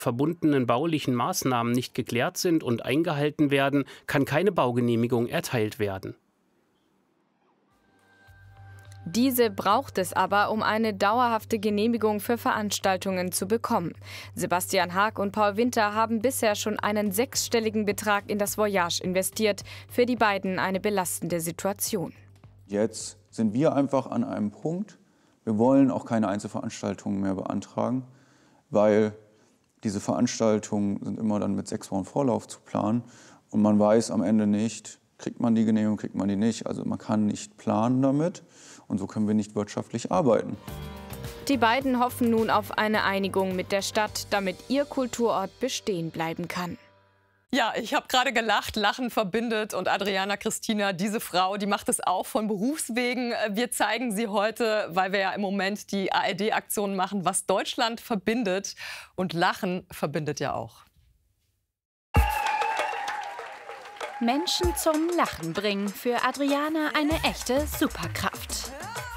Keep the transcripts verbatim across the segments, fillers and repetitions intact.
verbundenen baulichen Maßnahmen nicht geklärt sind und eingehalten werden, kann keine Baugenehmigung erteilt werden. Diese braucht es aber, um eine dauerhafte Genehmigung für Veranstaltungen zu bekommen. Sebastian Haag und Paul Winter haben bisher schon einen sechsstelligen Betrag in das Voyage investiert. Für die beiden eine belastende Situation. Jetzt sind wir einfach an einem Punkt, wir wollen auch keine Einzelveranstaltungen mehr beantragen, weil diese Veranstaltungen sind immer dann mit sechs Wochen Vorlauf zu planen und man weiß am Ende nicht, kriegt man die Genehmigung, kriegt man die nicht. Also man kann nicht planen damit und so können wir nicht wirtschaftlich arbeiten. Die beiden hoffen nun auf eine Einigung mit der Stadt, damit ihr Kulturort bestehen bleiben kann. Ja, ich habe gerade gelacht, Lachen verbindet und Adriana Christina, diese Frau, die macht es auch von Berufswegen. Wir zeigen sie heute, weil wir ja im Moment die A R D-Aktion machen, was Deutschland verbindet. Und Lachen verbindet ja auch. Menschen zum Lachen bringen, für Adriana eine echte Superkraft.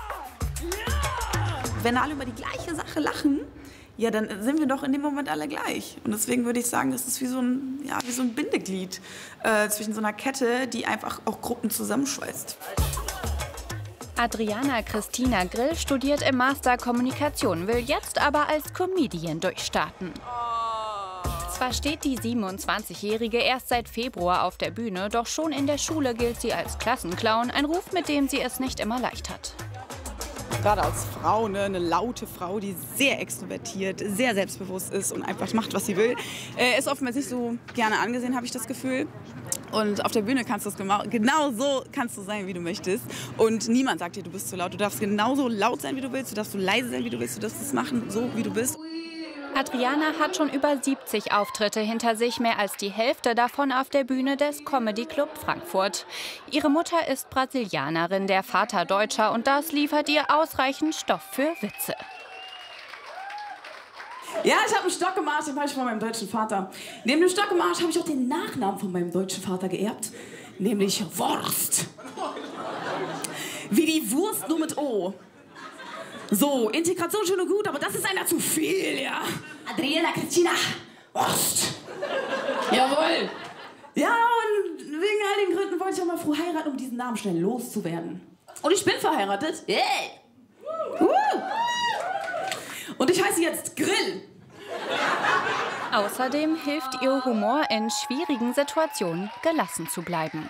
Wenn alle über die gleiche Sache lachen, ja, dann sind wir doch in dem Moment alle gleich. Und deswegen würde ich sagen, das ist wie so ein, ja, wie so ein Bindeglied äh, zwischen so einer Kette, die einfach auch Gruppen zusammenschweißt. Adriana Christina Grill studiert im Master Kommunikation, will jetzt aber als Comedian durchstarten. Zwar steht die siebenundzwanzigjährige erst seit Februar auf der Bühne, doch schon in der Schule gilt sie als Klassenclown, ein Ruf, mit dem sie es nicht immer leicht hat. Gerade als Frau, ne, eine laute Frau, die sehr extrovertiert, sehr selbstbewusst ist und einfach macht, was sie will, äh, ist oftmals nicht so gerne angesehen, habe ich das Gefühl. Und auf der Bühne kannst du es genau, genau so kannst du sein, wie du möchtest. Und niemand sagt dir, du bist zu laut. Du darfst genauso laut sein, wie du willst. Du darfst so leise sein, wie du willst. Du darfst es machen, so wie du bist. Adriana hat schon über siebzig Auftritte hinter sich, mehr als die Hälfte davon auf der Bühne des Comedy Club Frankfurt. Ihre Mutter ist Brasilianerin, der Vater Deutscher und das liefert ihr ausreichend Stoff für Witze. Ja, ich habe einen Stock im Arsch, den habe ich von meinem deutschen Vater. Neben dem Stock im Arsch habe ich auch den Nachnamen von meinem deutschen Vater geerbt, nämlich Wurst. Wie die Wurst, nur mit O. So, Integration schön und gut, aber das ist einer zu viel, ja. Adriana Christina Wurst. Jawohl. Ja, und wegen all den Gründen wollte ich auch mal früh heiraten, um diesen Namen schnell loszuwerden. Und ich bin verheiratet. Hey. Uh. Und ich heiße jetzt Grill. Außerdem hilft ihr Humor in schwierigen Situationen gelassen zu bleiben.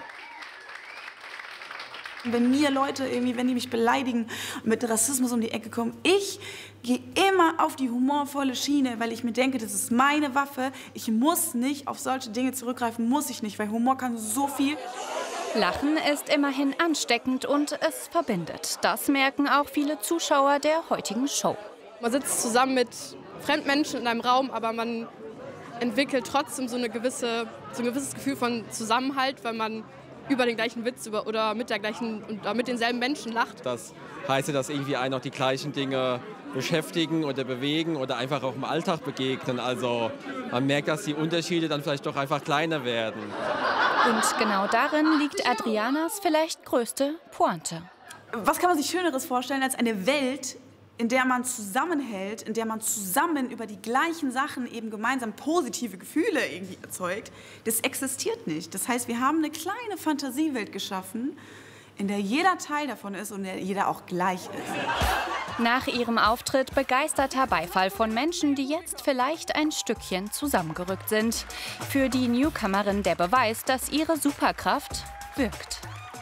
Wenn mir Leute irgendwie, wenn die mich beleidigen, mit Rassismus um die Ecke kommen, ich gehe immer auf die humorvolle Schiene, weil ich mir denke, das ist meine Waffe. Ich muss nicht auf solche Dinge zurückgreifen, muss ich nicht, weil Humor kann so viel. Lachen ist immerhin ansteckend und es verbindet. Das merken auch viele Zuschauer der heutigen Show. Man sitzt zusammen mit Fremdmenschen in einem Raum, aber man entwickelt trotzdem so, eine gewisse, so ein gewisses Gefühl von Zusammenhalt, weil man über den gleichen Witz über, oder mit der gleichen oder mit denselben Menschen lacht. Das heißt ja, dass irgendwie einen auch die gleichen Dinge beschäftigen oder bewegen oder einfach auch im Alltag begegnen. Also man merkt, dass die Unterschiede dann vielleicht doch einfach kleiner werden. Und genau darin liegt Adrianas vielleicht größte Pointe. Was kann man sich Schöneres vorstellen als eine Welt, in der man zusammenhält, in der man zusammen über die gleichen Sachen eben gemeinsam positive Gefühle irgendwie erzeugt? Das existiert nicht. Das heißt, wir haben eine kleine Fantasiewelt geschaffen, in der jeder Teil davon ist und in der jeder auch gleich ist. Nach ihrem Auftritt begeisterter Beifall von Menschen, die jetzt vielleicht ein Stückchen zusammengerückt sind. Für die Newcomerin der Beweis, dass ihre Superkraft wirkt.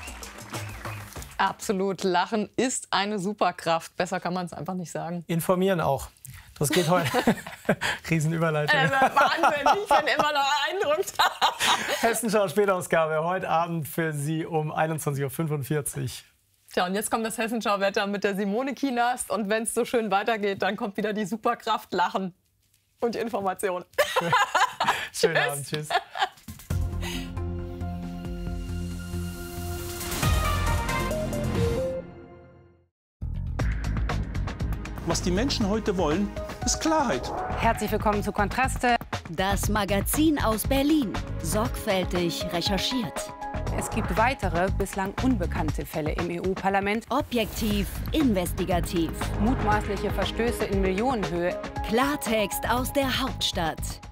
Absolut, Lachen ist eine Superkraft. Besser kann man es einfach nicht sagen. Informieren auch. Das geht heute. Riesenüberleitung. Äh, Wahnsinn, ich bin immer noch beeindruckt. Hessenschau Spätausgabe heute Abend für Sie um einundzwanzig Uhr fünfundvierzig. Tja, und jetzt kommt das Hessenschau-Wetter mit der Simone Kienast. Und wenn es so schön weitergeht, dann kommt wieder die Superkraft Lachen und die Information. Schönen Abend, tschüss. Was die Menschen heute wollen, ist Klarheit. Herzlich willkommen zu Kontraste. Das Magazin aus Berlin. Sorgfältig recherchiert. Es gibt weitere, bislang unbekannte Fälle im E U-Parlament. Objektiv, investigativ. Mutmaßliche Verstöße in Millionenhöhe. Klartext aus der Hauptstadt.